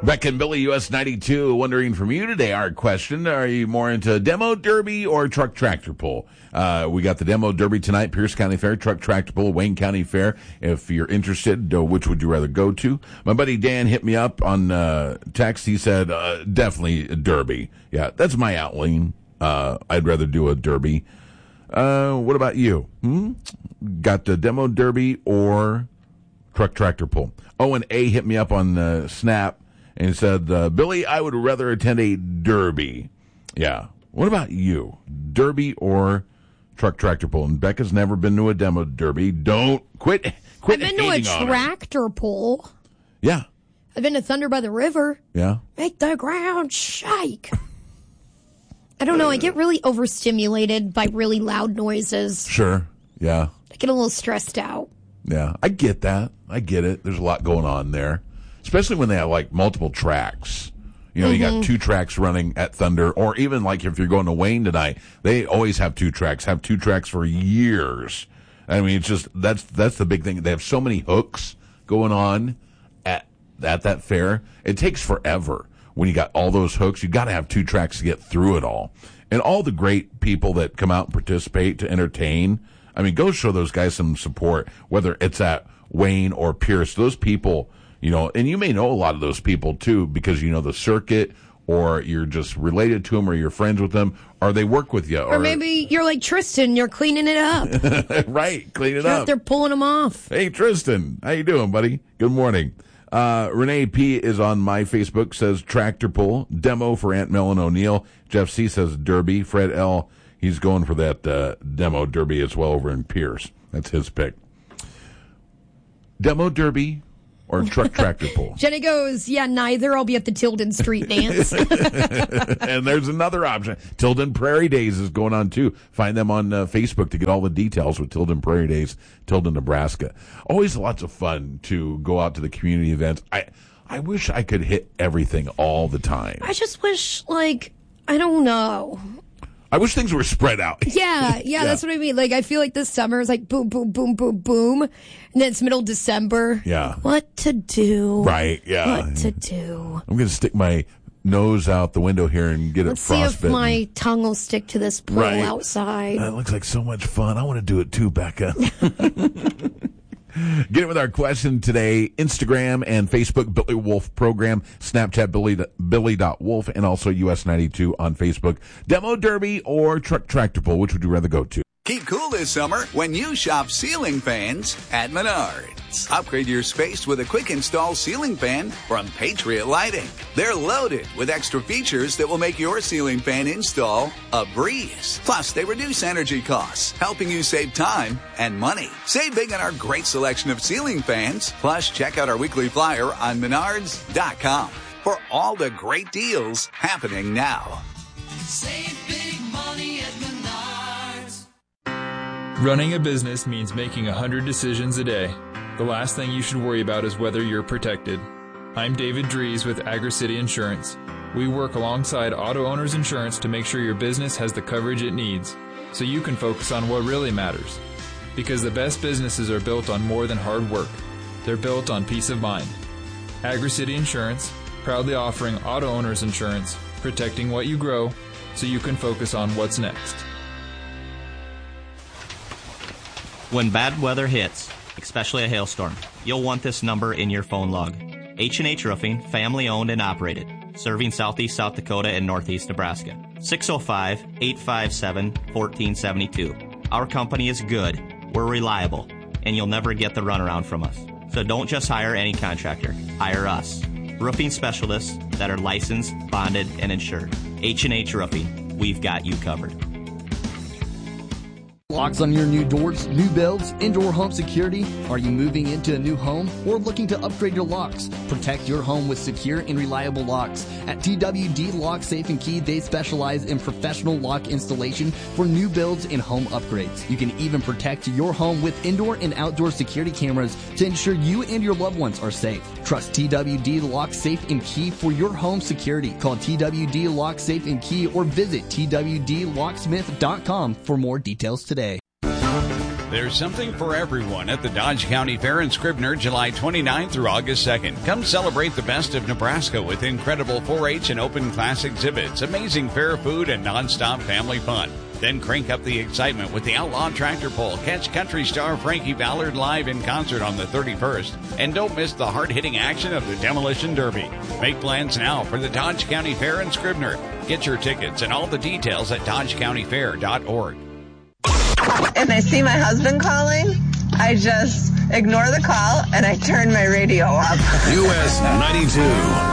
Beck and Billy, US 92, wondering from you today, our question, are you more into demo derby or truck tractor pull? We got the demo derby tonight, Pierce County Fair, truck tractor pull, Wayne County Fair. If you're interested, which would you rather go to? My buddy Dan hit me up on text. He said, definitely a derby. Yeah, that's my outline. I'd rather do a derby. What about you? Got the demo derby or truck tractor pull? Oh, and A hit me up on Snap. And he said, Billy, I would rather attend a derby. Yeah. What about you? Derby or truck tractor pull? And Becca's never been to a demo derby. Don't quit I've been to a tractor pull. Yeah. I've been to Thunder by the River. Yeah. Make the ground shake. I don't know. I get really overstimulated by really loud noises. Sure. Yeah. I get a little stressed out. Yeah. I get that. I get it. There's a lot going on there. Especially when they have, like, multiple tracks. You know, you got two tracks running at Thunder, or even, like, if you're going to Wayne tonight, they always have two tracks for years. I mean, it's just, that's the big thing. They have so many hooks going on at that fair. It takes forever. When you got all those hooks, you got to have two tracks to get through it all. And all the great people that come out and participate to entertain, I mean, go show those guys some support, whether it's at Wayne or Pierce. Those people, you know, and you may know a lot of those people too because you know the circuit, or you're just related to them, or you're friends with them, or they work with you. Or maybe you're like Tristan, you're cleaning it up. Right, clean it you're up. Out there pulling them off. Hey, Tristan, how you doing, buddy? Good morning. Renee P. is on my Facebook, says tractor pull, demo for Aunt Mel and O'Neill. Jeff C. says derby. Fred L., he's going for that demo derby as well over in Pierce. That's his pick. Demo derby or truck tractor pull? Jenny goes, yeah, neither. I'll be at the Tilden Street Dance. And there's another option. Tilden Prairie Days is going on, too. Find them on Facebook to get all the details with Tilden Prairie Days, Tilden, Nebraska. Always lots of fun to go out to the community events. I wish I could hit everything all the time. I just wish, like, I don't know. I wish things were spread out. Yeah, that's what I mean. Like, I feel like this summer is like boom, boom, boom, boom, boom. And then it's middle December. Yeah. What to do? Right, yeah. What to do? I'm going to stick my nose out the window here and get it frostbitten. Let's see if my tongue will stick to this pole outside. That looks like so much fun. I want to do it too, Becca. Get it with our question today. Instagram and Facebook, Billy Wolf Program. Snapchat, Billy.Wolf, and also US 92 on Facebook. Demo derby or truck tractor pull, which would you rather go to? Keep cool this summer when you shop ceiling fans at Menards. Upgrade your space with a quick install ceiling fan from Patriot Lighting. They're loaded with extra features that will make your ceiling fan install a breeze. Plus, they reduce energy costs, helping you save time and money. Save big on our great selection of ceiling fans. Plus, check out our weekly flyer on Menards.com for all the great deals happening now. Save big money at Menards. Running a business means making 100 decisions a day. The last thing you should worry about is whether you're protected. I'm David Dries with AgriCity Insurance. We work alongside Auto Owners Insurance to make sure your business has the coverage it needs, so you can focus on what really matters. Because the best businesses are built on more than hard work. They're built on peace of mind. AgriCity Insurance, proudly offering Auto Owners Insurance, protecting what you grow, so you can focus on what's next. When bad weather hits, especially a hailstorm, you'll want this number in your phone log. H&H Roofing, family owned and operated, serving southeast South Dakota and northeast Nebraska. 605-857-1472. Our company is good, we're reliable, and you'll never get the runaround from us. So don't just hire any contractor, hire us. Roofing specialists that are licensed, bonded, and insured. H&H Roofing, we've got you covered. Locks on your new doors, new builds, indoor home security? Are you moving into a new home or looking to upgrade your locks? Protect your home with secure and reliable locks. At TWD Lock, Safe and Key, they specialize in professional lock installation for new builds and home upgrades. You can even protect your home with indoor and outdoor security cameras to ensure you and your loved ones are safe. Trust TWD Lock, Safe and Key for your home security. Call TWD Lock, Safe and Key or visit TWDLocksmith.com for more details today. There's something for everyone at the Dodge County Fair in Scribner, July 29th through August 2nd. Come celebrate the best of Nebraska with incredible 4-H and open class exhibits, amazing fair food, and nonstop family fun. Then crank up the excitement with the Outlaw Tractor Pull. Catch country star Frankie Ballard live in concert on the 31st. And don't miss the hard-hitting action of the Demolition Derby. Make plans now for the Dodge County Fair in Scribner. Get your tickets and all the details at dodgecountyfair.org. If I see my husband calling, I just ignore the call and I turn my radio up. US 92.